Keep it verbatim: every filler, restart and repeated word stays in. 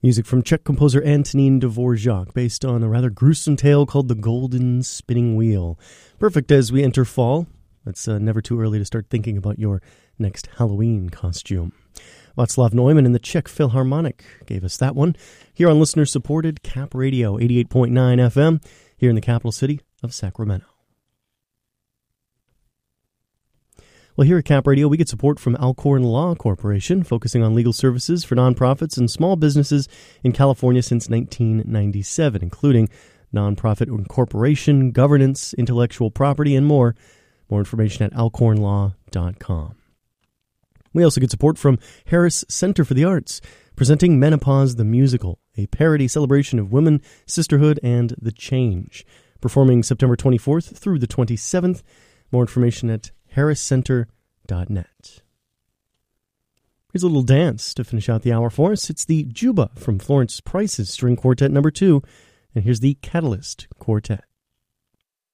Music from Czech composer Antonín Dvořák, based on a rather gruesome tale called The Golden Spinning Wheel. Perfect as we enter fall. It's uh, never too early to start thinking about your next Halloween costume. Václav Neumann and the Czech Philharmonic gave us that one, here on listener-supported Cap Radio, eighty-eight point nine F M, here in the capital city of Sacramento. Well, here at Cap Radio, we get support from Alcorn Law Corporation, focusing on legal services for nonprofits and small businesses in California since nineteen ninety-seven, including nonprofit incorporation, governance, intellectual property, and more. More information at alcorn law dot com. We also get support from Harris Center for the Arts, presenting Menopause the Musical, a parody celebration of women, sisterhood, and the change. Performing September twenty-fourth through the twenty-seventh. More information at harris center dot net. Here's a little dance to finish out the hour for us. It's the Juba from Florence Price's String Quartet number two, and here's the Catalyst Quartet.